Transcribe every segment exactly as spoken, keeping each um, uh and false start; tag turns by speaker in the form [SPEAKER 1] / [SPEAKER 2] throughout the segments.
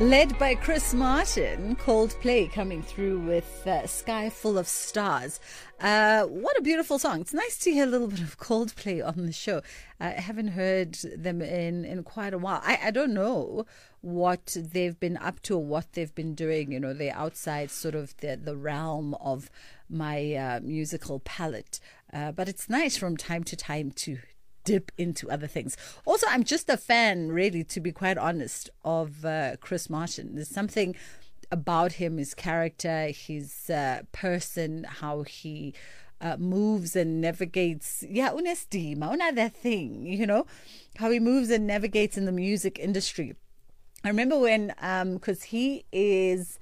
[SPEAKER 1] Led by Chris Martin, Coldplay coming through with uh, Sky Full of Stars. Uh, what a beautiful song. It's nice to hear a little bit of Coldplay on the show. I haven't heard them in, in quite a while. I, I don't know what they've been up to or what they've been doing. You know, they're outside sort of the, the realm of my uh, musical palette. Uh, but it's nice from time to time to dip into other things. Also, I'm just a fan, really, to be quite honest, of uh, Chris Martin. There's something about him, his character, his uh, person, how he uh, moves and navigates. Yeah, unestima, another thing, you know, how he moves and navigates in the music industry. I remember when, um, because he is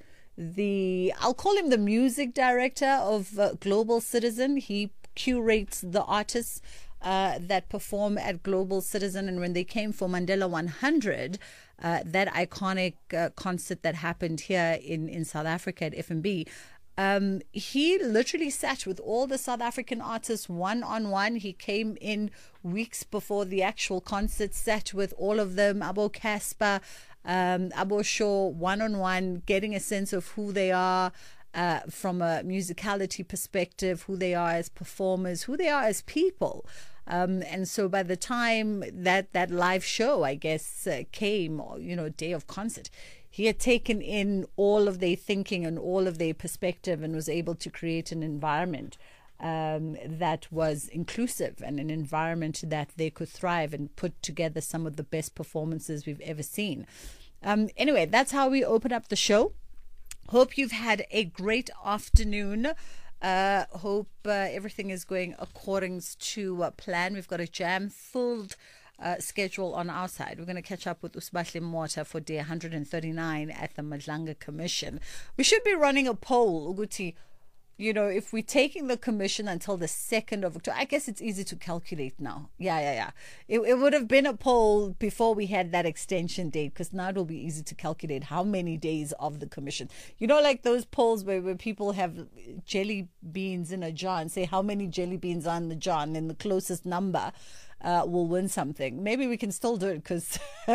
[SPEAKER 1] the, I'll call him the music director of uh, Global Citizen. He curates the artists Uh, that perform at Global Citizen, and when they came for Mandela one hundred, uh, that iconic uh, concert that happened here in, in South Africa at F N B, um, he literally sat with all the South African artists one-on-one. He came in weeks before the actual concert, sat with all of them, Abo Casper, um, Abo Shaw, one-on-one, getting a sense of who they are, Uh, from a musicality perspective, who they are as performers, who they are as people. Um, and so by the time that, that live show, I guess, uh, came, you know, day of concert, he had taken in all of their thinking and all of their perspective and was able to create an environment um, that was inclusive and an environment that they could thrive and put together some of the best performances we've ever seen. Um, anyway, that's how we open up the show. Hope you've had a great afternoon. Uh, hope uh, everything is going according to uh, plan. We've got a jam-filled uh, schedule on our side. We're going to catch up with Usbahle Mota for day one hundred thirty-nine at the Madlanga Commission. We should be running a poll, Uguti. You know, if we're taking the commission until the second of October, I guess it's easy to calculate now. Yeah, yeah, yeah. It, it would have been a poll before we had that extension date, because now it will be easy to calculate how many days of the commission. You know, like those polls where, where people have jelly beans in a jar and say how many jelly beans are in the jar, and then the closest number uh, will win something. Maybe we can still do it, because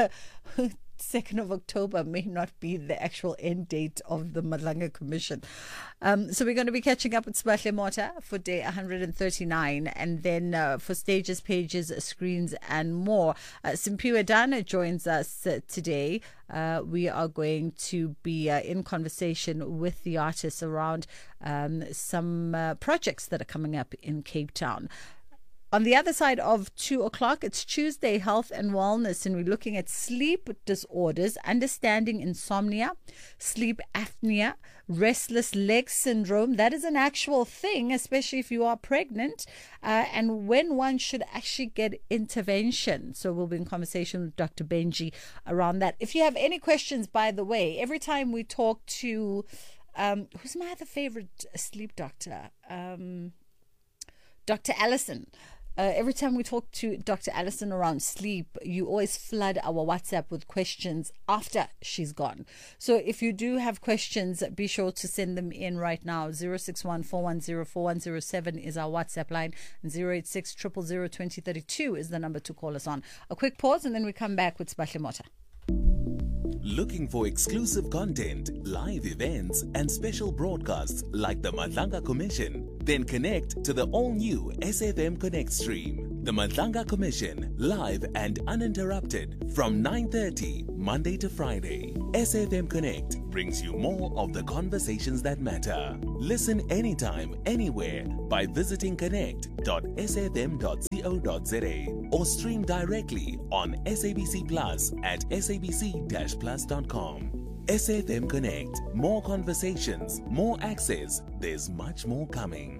[SPEAKER 1] second of October may not be the actual end date of the Madlanga Commission. Um, so we're going to be catching up with Usbahle Mota for day one hundred thirty-nine, and then uh, for stages, pages, screens, and more. Uh, Simpiwe Dana joins us uh, today. Uh, we are going to be uh, in conversation with the artists around um, some uh, projects that are coming up in Cape Town. On the other side of two o'clock, it's Tuesday Health and Wellness, and we're looking at sleep disorders, understanding insomnia, sleep apnea, restless leg syndrome. That is an actual thing, especially if you are pregnant, uh, and when one should actually get intervention. So we'll be in conversation with Doctor Benji around that. If you have any questions, by the way, every time we talk to, um, who's my other favorite sleep doctor? Um, Doctor Allison. Uh, every time we talk to Doctor Allison around sleep, you always flood our WhatsApp with questions after she's gone. So if you do have questions, be sure to send them in right now. zero six one, four one zero, four one zero seven is our WhatsApp line, and zero eight six, zero zero zero, two zero three two is the number to call us on. A quick pause, and then we come back with Usbahle Mota.
[SPEAKER 2] Looking for exclusive content, live events, and special broadcasts like the Madlanga Commission? Then connect to the all-new S F M Connect stream. The Madlanga Commission, live and uninterrupted from nine thirty, Monday to Friday. S F M Connect brings you more of the conversations that matter. Listen anytime, anywhere by visiting connect dot s f m dot co dot z a or stream directly on S A B C Plus at s a b c dash plus dot com. S F M Connect. More conversations, more access. There's much more coming.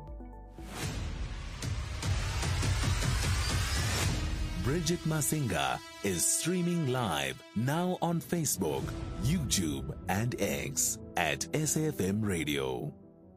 [SPEAKER 2] Bridget Masinga is streaming live now on Facebook, YouTube, and X at S A F M Radio.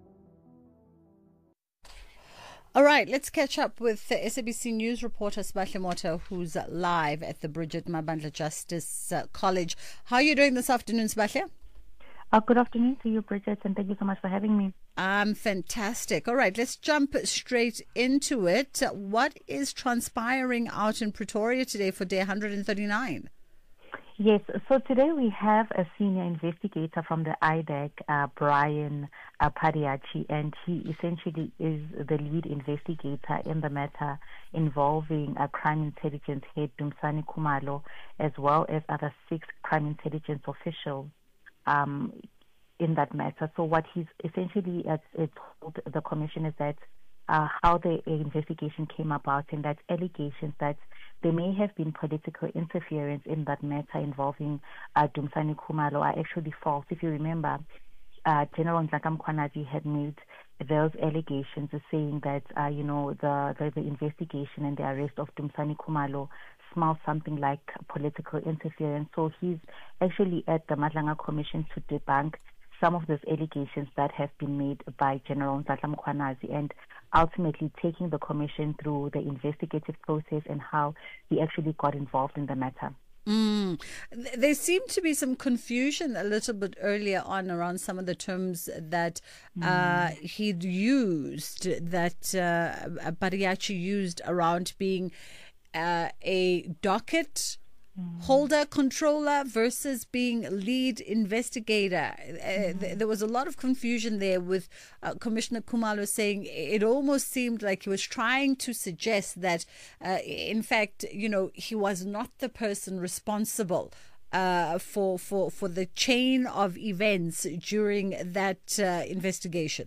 [SPEAKER 1] All right, let's catch up with the S A B C News reporter Usbahle Mota, who's live at the Bridget Mabandla Justice uh, College. How are you doing this afternoon, Usbahle?
[SPEAKER 3] Uh, good afternoon to you, Bridget, and thank you so much for having me.
[SPEAKER 1] Um, fantastic. All right, let's jump straight into it. What is transpiring out in Pretoria today for day one hundred thirty-nine?
[SPEAKER 3] Yes, so today we have a senior investigator from the I D E C, uh, Brian uh, Padiachi, and he essentially is the lead investigator in the matter involving a crime intelligence head, Dumsani Khumalo, as well as other six crime intelligence officials um, in that matter. So what he's essentially uh, told the commission is that uh, how the investigation came about, and that allegations that there may have been political interference in that matter involving uh, Dumsani Khumalo are actually false. If you remember, uh, General Nhlaka Mkhwanazi had made those allegations saying that, uh, you know, the, the, the investigation and the arrest of Dumsani Khumalo smelled something like political interference. So he's actually at the Madlanga Commission to debunk some of those allegations that have been made by General Nhlaka Mkhwanazi, and ultimately taking the commission through the investigative process and how he actually got involved in the matter.
[SPEAKER 1] Mm. There seemed to be some confusion a little bit earlier on around some of the terms that mm. uh, he'd used, that uh, Padiachi used around being uh, a docket holder, controller versus being lead investigator. Mm-hmm. Uh, th- there was a lot of confusion there with uh, Commissioner Khumalo saying it almost seemed like he was trying to suggest that, uh, in fact, you know, he was not the person responsible uh, for, for, for the chain of events during that uh, investigation.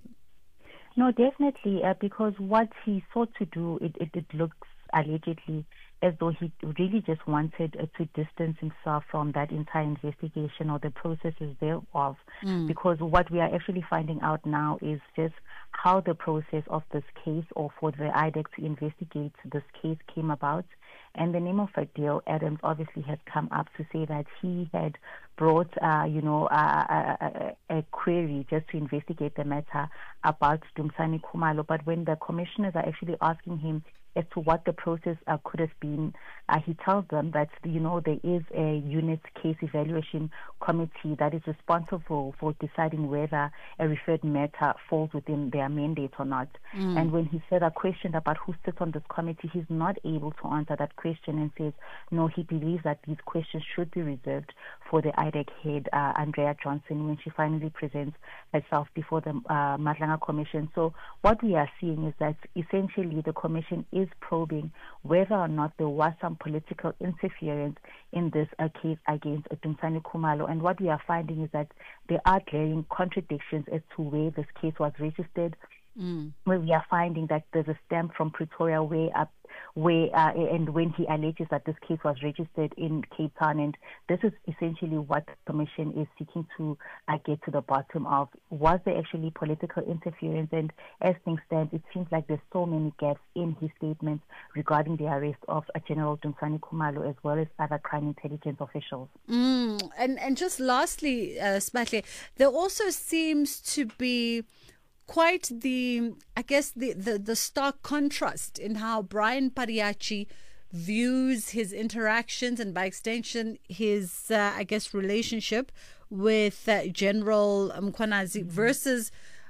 [SPEAKER 3] No, definitely, uh, because what he sought to do, it, it, it looks allegedly as though he really just wanted uh, to distance himself from that entire investigation or the processes thereof. Mm. Because what we are actually finding out now is just how the process of this case, or for the I D E C to investigate this case, came about. And the name of Fadil Adams obviously has come up to say that he had brought, uh, you know, a, a, a query just to investigate the matter about Dumsani Khumalo. But when the commissioners are actually asking him as to what the process uh, could have been, uh, he tells them that, you know, there is a unit case evaluation committee that is responsible for deciding whether a referred matter falls within their mandate or not. Mm. And when he said a question about who sits on this committee, he's not able to answer that question, and says, no, he believes that these questions should be reserved for the I D E C head, uh, Andrea Johnson, when she finally presents herself before the uh, Madlanga Commission. So what we are seeing is that essentially the commission is probing whether or not there was some political interference in this uh, case against uh, Dumsani Khumalo. And what we are finding is that there are glaring contradictions as to where this case was registered. Mm. Where we are finding that there's a stamp from Pretoria way up, where uh, and when he alleges that this case was registered in Cape Town, and this is essentially what the commission is seeking to uh, get to the bottom of. Was there actually political interference? And as things stand, it seems like there's so many gaps in his statements regarding the arrest of uh, General Dumsani Khumalo as well as other crime intelligence officials.
[SPEAKER 1] Mm. And and just lastly, uh, Spahle, there also seems to be quite the, I guess, the, the, the stark contrast in how Brian Padiachi views his interactions and, by extension, his, uh, I guess, relationship with uh, General Mkhwanazi mm-hmm. versus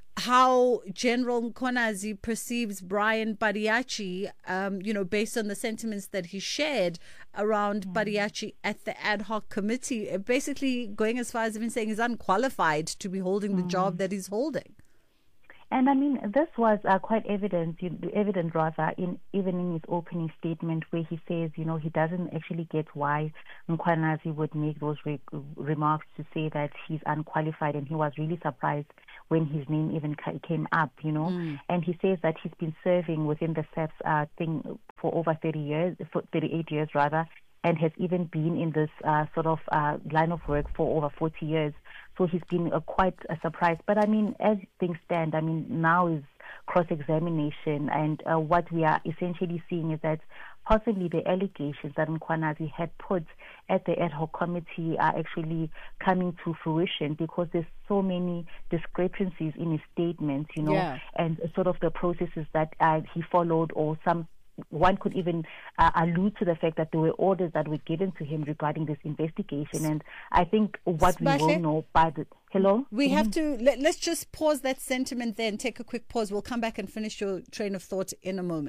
[SPEAKER 1] how General Mkhwanazi perceives Brian Padiachi, um, you know, based on the sentiments that he shared around mm-hmm. Padiachi at the ad hoc committee, basically going as far as even saying he's unqualified to be holding mm-hmm. the job that he's holding.
[SPEAKER 3] And I mean, this was uh, quite evident, evident rather, in even in his opening statement, where he says, you know, he doesn't actually get why Mkhwanazi would make those re- remarks to say that he's unqualified, and he was really surprised when his name even ca- came up, you know. Mm. And he says that he's been serving within the S A P S uh, thing for over thirty years, for thirty-eight years rather, and has even been in this uh, sort of uh, line of work for over forty years. So he's been uh, quite a surprise. But I mean, as things stand, I mean, now is cross-examination, and uh, what we are essentially seeing is that possibly the allegations that Mkhwanazi had put at the ad hoc committee are actually coming to fruition, because there's so many discrepancies in his statements, you know, yeah. and sort of the processes that uh, he followed, or some one could even uh, allude to the fact that there were orders that were given to him regarding this investigation. And I think what Spahle, we will know by the... Hello?
[SPEAKER 1] We
[SPEAKER 3] mm-hmm.
[SPEAKER 1] have to... Let, let's just pause that sentiment there and take a quick pause. We'll come back and finish your train of thought in a moment.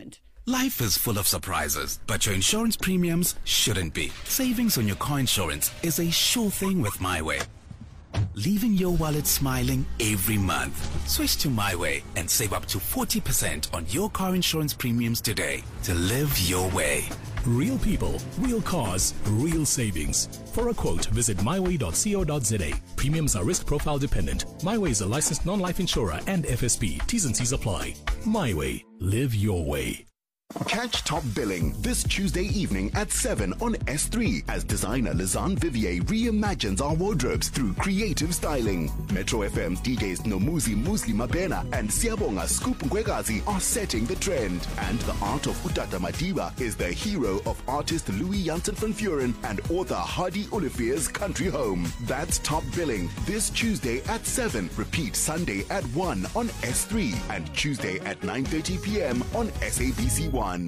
[SPEAKER 4] Life is full of surprises, but your insurance premiums shouldn't be. Savings on your car insurance is a sure thing with MyWay. Leaving your wallet smiling every month. Switch to MyWay and save up to forty percent on your car insurance premiums today to live your way.
[SPEAKER 5] Real people, real cars, real savings. For a quote, visit my way dot co dot za. Premiums are risk profile dependent. MyWay is a licensed non-life insurer and F S P. T's and C's apply. MyWay. Live your way.
[SPEAKER 6] Catch Top Billing this Tuesday evening at seven on S three as designer Lizanne Vivier reimagines our wardrobes through creative styling. Metro F M's D Js Nomuzi Musli Mabena and Siyabonga Scoop Ngwegazi are setting the trend. And the art of Utata Madiba is the hero of artist Louis Janssen van Vuren and author Hardy Olivier's country home. That's Top Billing this Tuesday at seven. Repeat Sunday at one on S three and Tuesday at nine thirty p.m. on S A B C one.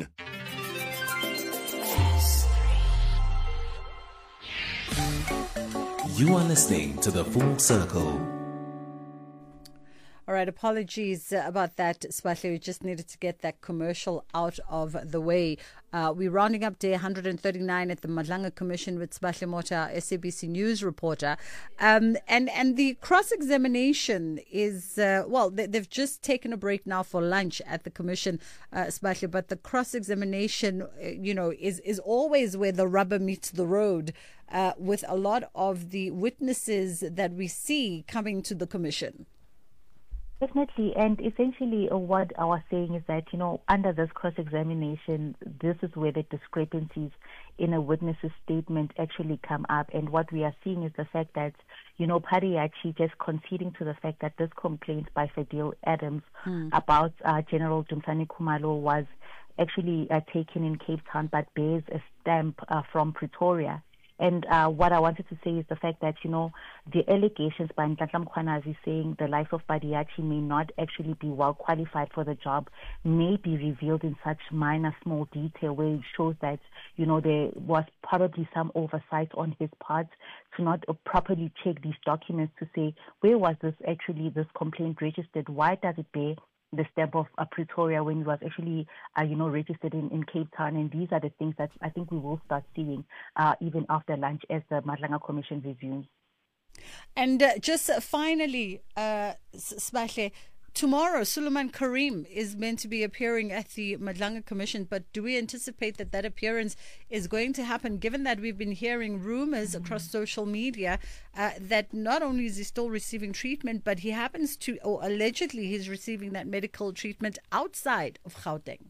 [SPEAKER 2] You are listening to The Full Circle.
[SPEAKER 1] All right, apologies about that, Spahle. We just needed to get that commercial out of the way. Uh, we're rounding up day one hundred thirty-nine at the Madlanga Commission with Spahle Mota, S A B C News reporter. Um, and, and the cross-examination is, uh, well, they, they've just taken a break now for lunch at the Commission, uh, Spahle, but the cross-examination, uh, you know, is, is always where the rubber meets the road uh, with a lot of the witnesses that we see coming to the Commission.
[SPEAKER 3] Definitely, and essentially uh, what I was saying is that, you know, under this cross-examination, this is where the discrepancies in a witness's statement actually come up. And what we are seeing is the fact that, you know, Paddy actually just conceding to the fact that this complaint by Fadil Adams hmm. about uh, General Dumsani Khumalo was actually uh, taken in Cape Town but bears a stamp uh, from Pretoria. And uh, what I wanted to say is the fact that, you know, the allegations by Nhlanhla Mkhwanazi saying the life of Badiachi may not actually be well qualified for the job may be revealed in such minor, small detail where it shows that, you know, there was probably some oversight on his part to not properly check these documents to say, where was this actually, this complaint registered? Why does it bear the stamp of uh, Pretoria when it was actually, uh, you know, registered in, in Cape Town? And these are the things that I think we will start seeing uh, even after lunch as the Madlanga Commission resumes.
[SPEAKER 1] And uh, just uh, finally, uh, Spahle, tomorrow Suleiman Karim is meant to be appearing at the Madlanga Commission, but do we anticipate that that appearance is going to happen, given that we've been hearing rumors mm-hmm. across social media uh, that not only is he still receiving treatment, but he happens to, or allegedly he's receiving that medical treatment outside of Gauteng?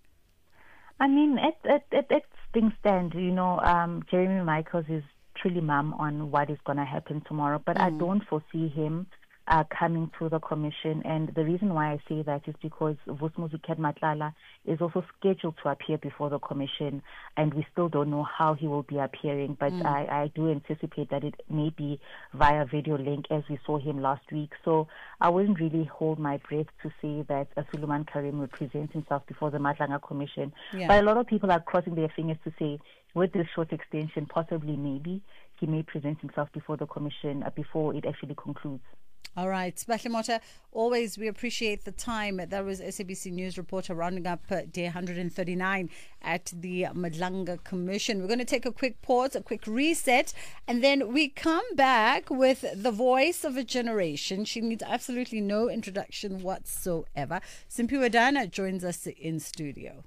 [SPEAKER 3] I mean, at, at, at, at things stand, you know, um, Jeremy Michaels is truly mum on what is going to happen tomorrow, but mm. I don't foresee him Uh, coming to the commission. And the reason why I say that is because Vusmuzi Matlala is also scheduled to appear before the commission, and we still don't know how he will be appearing, but mm. I, I do anticipate that it may be via video link as we saw him last week. So I wouldn't really hold my breath to say that uh, Suleiman Karim will present himself before the Madlanga Commission. Yeah. But a lot of people are crossing their fingers to say, with this short extension, possibly maybe he may present himself before the commission uh, before it actually concludes.
[SPEAKER 1] All right. Spahle Mota, always we appreciate the time. That was S A B C News reporter rounding up uh, day one hundred thirty-nine at the Madlanga Commission. We're going to take a quick pause, a quick reset, and then we come back with the voice of a generation. She needs absolutely no introduction whatsoever. Simpiwe Dana joins us in studio.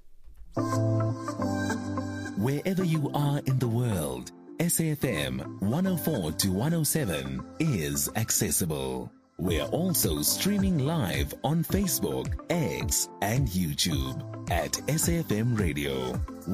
[SPEAKER 2] Wherever you are in the world, S A F M one oh four to one oh seven is accessible. We're also streaming live on Facebook, X, and YouTube at S A F M Radio.